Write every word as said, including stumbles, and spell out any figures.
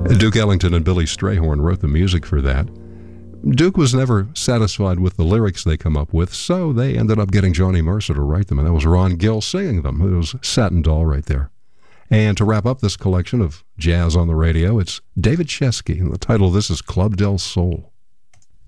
Duke Ellington and Billy Strayhorn wrote the music for that. Duke was never satisfied with the lyrics they come up with, so they ended up getting Johnny Mercer to write them, and that was Ron Gill singing them. It was Satin Doll right there. And to wrap up this collection of jazz on the radio, it's David Chesky, and the title of this is Club Del Sol.